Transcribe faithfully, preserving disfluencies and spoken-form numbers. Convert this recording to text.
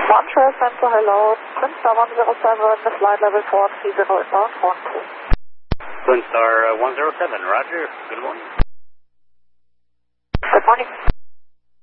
Montreal Central, hello. Twin Star one zero seven, the flight level four three zero inbound one. Twin Star uh, one zero seven, roger. Good morning.